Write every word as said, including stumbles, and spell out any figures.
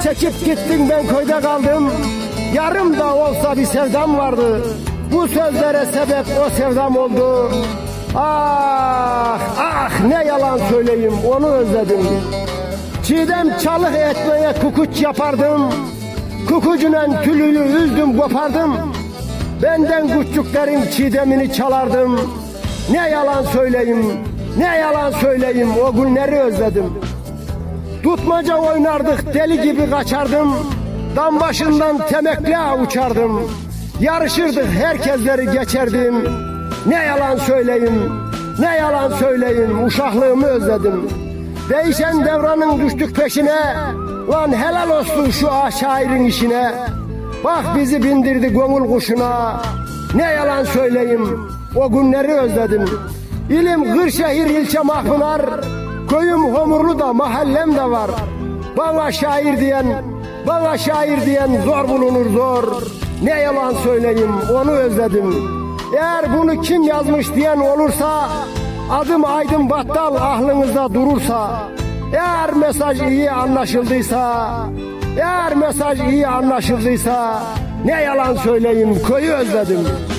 çekip gittin, ben köyde kaldım. Yarım da olsa bir sevdam vardı. Bu sözlere sebep o sevdam oldu. Ah ah, ne yalan söyleyeyim, onu özledim. Çiğdem çalık etmeye kukuç yapardım. Kukucuna tülünü üzdüm kopardım. Benden küçüklerin çiğdemini çalardım. Ne yalan söyleyeyim, ne yalan söyleyeyim, o günleri özledim. Tutmaca oynardık, deli gibi kaçardım. Dam başından temekle uçardım. Yarışırdık, herkesleri geçerdim. Ne yalan söyleyeyim, ne yalan söyleyeyim, uşaklığımı özledim. Değişen devranın düştük peşine. Lan helal olsun şu ah şairin işine. Bak bizi bindirdi gönül kuşuna. Ne yalan söyleyeyim, o günleri özledim. İlim Kırşehir ilçe Mahpınar. Köyüm Homurlu da mahallem de var. Bana şair diyen, bana şair diyen zor bulunur zor. Ne yalan söyleyeyim, onu özledim. Eğer bunu kim yazmış diyen olursa, adım Aydın Battal aklınızda durursa. Eğer mesaj iyi anlaşıldıysa, eğer mesaj iyi anlaşıldıysa, ne yalan söyleyeyim, köyü özledim.